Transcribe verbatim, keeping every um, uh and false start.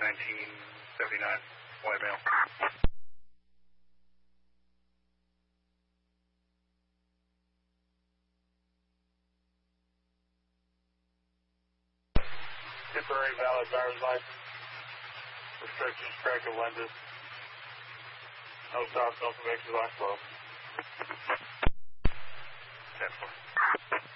nineteen seventy-nine, white male. Temporary valid driver's license. Restrictions, corrective lenses. No stops, no convictions, last twelve. ten four.